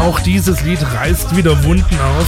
auch dieses Lied reißt wieder Wunden auf.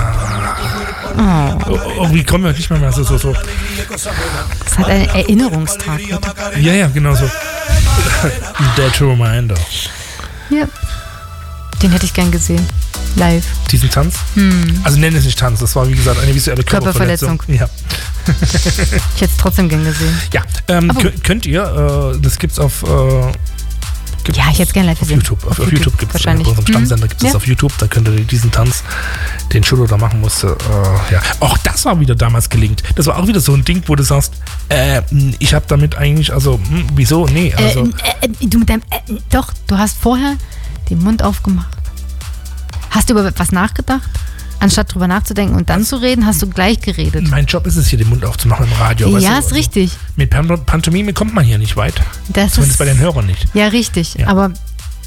Wie kommen wir nicht mehr so. Es hat einen Erinnerungstag. Ja, genau so. Dead Reminder. Ja. Den hätte ich gern gesehen. Live. Diesen Tanz? Also nenne es nicht Tanz, das war wie gesagt eine visuelle Körperverletzung. Ja. Ich hätte es trotzdem gern gesehen. Ja, könnt ihr, das gibt's auf ich hätte es gerne live gesehen. Auf YouTube gibt es, bei wahrscheinlich. unserem Stammsender gibt es auf YouTube, da könnt ihr diesen Tanz, den Schulo da machen musste, auch das war wieder damals gelingt. Das war auch wieder so ein Ding, wo du sagst, ich habe damit eigentlich, also, wieso? Nee, also. Du mit deinem, doch, du hast vorher den Mund aufgemacht. Hast du über was nachgedacht? Anstatt drüber nachzudenken und dann zu reden, hast du gleich geredet. Mein Job ist es, hier den Mund aufzumachen im Radio. Ja, weißt du? Ist richtig. Mit Pantomime kommt man hier nicht weit. Zumindest bei den Hörern nicht. Ja, richtig. Ja. Aber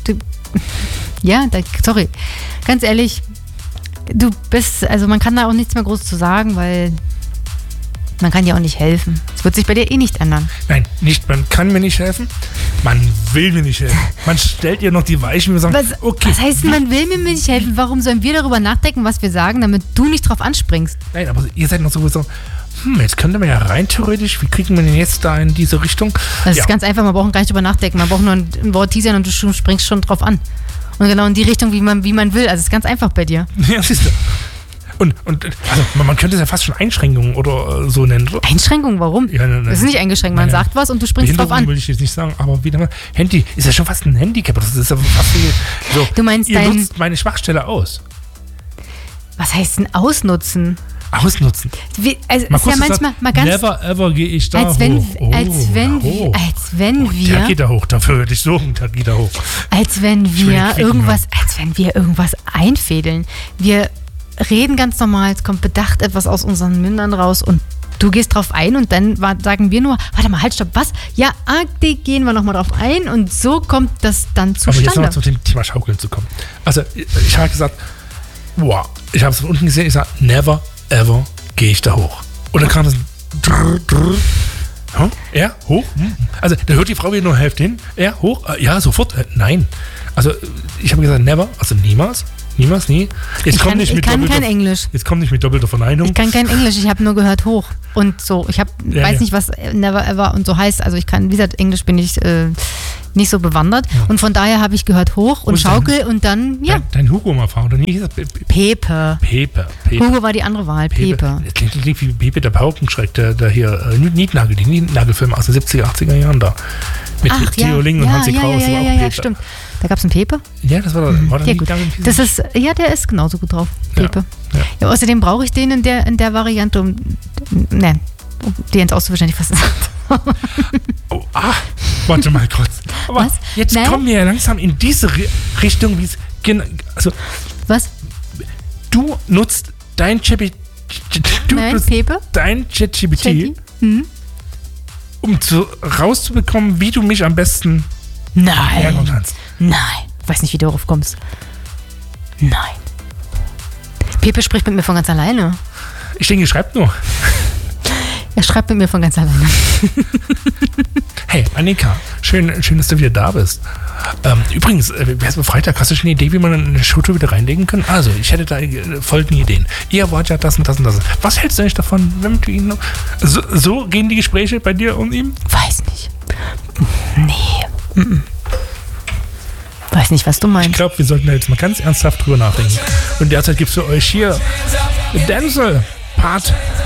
sorry. Ganz ehrlich, du bist, also man kann da auch nichts mehr groß zu sagen, weil man kann dir auch nicht helfen. Es wird sich bei dir eh nicht ändern. Nein, man kann mir nicht helfen, man will mir nicht helfen. Man stellt ihr noch die Weichen und sagt, okay. Was heißt, man will mir nicht helfen? Warum sollen wir darüber nachdenken, was wir sagen, damit du nicht drauf anspringst? Nein, aber ihr seid noch so, jetzt könnte man ja rein theoretisch, wie kriegen wir denn jetzt da in diese Richtung? Das ist ganz einfach, man braucht gar nicht drüber nachdenken. Man braucht nur ein Wort teasern und du springst schon drauf an. Und genau in die Richtung, wie man will. Also es ist ganz einfach bei dir. Ja, siehst du. Und also man könnte es ja fast schon Einschränkungen oder so nennen. Einschränkungen? Warum? Ja, nein. Das ist nicht eingeschränkt. Man sagt was und du springst drauf an. Will ich jetzt nicht sagen, aber wieder mal, Handy ist ja schon fast ein Handicap. Das ist ja fast wie so. Du meinst ihr nutzt meine Schwachstelle aus. Was heißt denn ausnutzen? Ausnutzen. Also ist ja manchmal mal ganz. Never ever gehe ich da hoch. Als wenn wir. Der geht da hoch, dafür würde ich suchen, der geht da hoch. Als wenn wir irgendwas einfädeln. Wir reden ganz normal, es kommt bedacht etwas aus unseren Mündern raus und du gehst drauf ein und dann sagen wir nur, warte mal, halt, stopp, was? Ja, die gehen wir nochmal drauf ein und so kommt das dann zustande. Aber jetzt nochmal zum Thema Schaukeln zu kommen. Also, ich habe gesagt, ich habe es von unten gesehen, ich sage, never ever gehe ich da hoch. Und dann kam das hoch? Also, da hört die Frau wieder nur Hälfte hin, hoch? Ja, sofort? Nein. Also, ich habe gesagt, never, also niemals. Niemals, nie. Ich kann kein Englisch. Jetzt kommt nicht mit doppelter Verneinung. Ich kann kein Englisch, ich habe nur gehört hoch. Und so, weiß nicht, was never ever und so heißt. Also ich kann, wie gesagt, Englisch bin ich nicht so bewandert. Ja. Und von daher habe ich gehört hoch und Schaukel und dann, ja. Dein Hugo mal fahren, oder nie? Pepe. Hugo war die andere Wahl, Pepe. Das klingt wie Pepe der Paukenschreck, der hier die Nietnagelfilme aus den 70er, 80er Jahren da. Mit Theo Ling und Hansi Kraus. Ja, stimmt. Da gab es einen Pepe? Ja, das war der gut. Das ist, der ist genauso gut drauf, Pepe. Ja, außerdem brauche ich den in der Variante, um die ins auszuwischen, hätte ich fast gesagt. Warte mal kurz. Aber was? Jetzt kommen wir ja langsam in diese Richtung, wie es also. Was? Du nutzt dein ChatGPT, um rauszubekommen, wie du mich am besten ärgern kannst. Nein. Ich weiß nicht, wie du darauf kommst. Nein. Pepe spricht mit mir von ganz alleine. Ich denke, er schreibt nur. Er schreibt mit mir von ganz alleine. Hey, Annika, schön, dass du wieder da bist. Übrigens, Freitag, hast du schon eine Idee, wie man eine Showtour wieder reinlegen kann? Also, ich hätte da folgende Ideen. Ihr wollt ja das und das und das. Was hältst du eigentlich davon, wenn du ihn so gehen die Gespräche bei dir und ihm? Weiß nicht. Nee. Weiß nicht, was du meinst. Ich glaube, wir sollten da jetzt mal ganz ernsthaft drüber nachdenken. Und derzeit gibt's für euch hier Denzel, Part